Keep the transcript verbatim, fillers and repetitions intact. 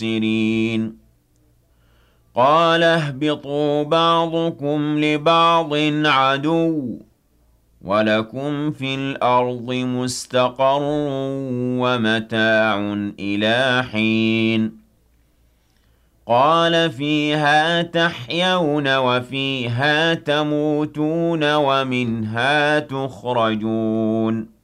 الْمُبْصِرِينَ قَالَ اهْبِطُوا بَعْضُكُمْ لِبَعْضٍ عَدُوٌّ ۖ وَلَكُمْ فِي الْأَرْضِ مُسْتَقَرٌّ وَمَتَاعٌ إِلَىٰ حِينٍ قَالَ فِيهَا تَحْيَوْنَ وَفِيهَا تَمُوتُونَ وَمِنْهَا تُخْرَجُونَ